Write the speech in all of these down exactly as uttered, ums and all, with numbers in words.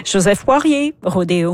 Joseph Poirier, Rodéo.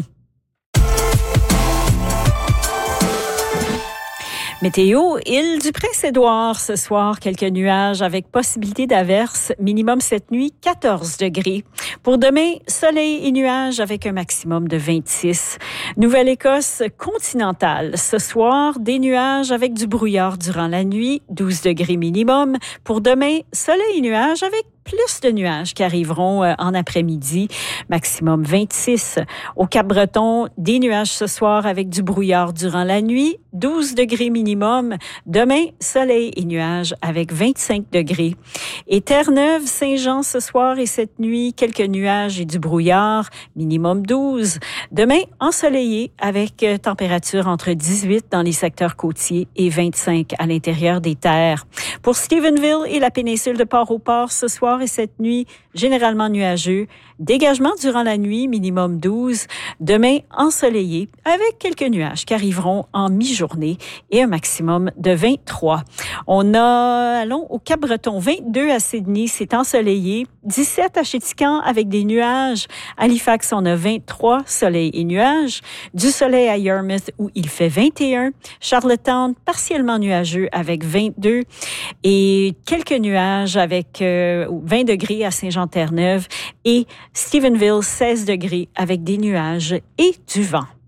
Météo, île du Prince-Édouard, ce soir, quelques nuages avec possibilité d'averse, minimum cette nuit, quatorze degrés. Pour demain, soleil et nuages avec un maximum de vingt-six. Nouvelle-Écosse continentale, ce soir, des nuages avec du brouillard durant la nuit, douze degrés minimum. Pour demain, soleil et nuages avec plus de nuages qui arriveront en après-midi, maximum vingt-six. Au Cap-Breton, des nuages ce soir avec du brouillard durant la nuit, douze degrés minimum. Demain, soleil et nuages avec vingt-cinq degrés. Et Terre-Neuve, Saint-Jean ce soir et cette nuit, quelques nuages et du brouillard, minimum douze. Demain, ensoleillé avec température entre dix-huit dans les secteurs côtiers et vingt-cinq à l'intérieur des terres. Pour Stephenville et la péninsule de Port-au-Port ce soir et cette nuit, généralement nuageux. Dégagement durant la nuit, minimum douze. Demain, ensoleillé avec quelques nuages qui arriveront en mi-journée et un maximum de vingt-trois. On a, allons au Cap-Breton, vingt-deux à Sydney, c'est ensoleillé. dix-sept à Chéticamp avec des nuages. Halifax, on a vingt-trois, soleil et nuages. Du soleil à Yarmouth où il fait vingt et un. Charlottetown, partiellement nuageux avec vingt-deux. Et quelques nuages avec euh, vingt degrés à Saint-Jean-Terre-Neuve. Et Stephenville, seize degrés avec des nuages et du vent.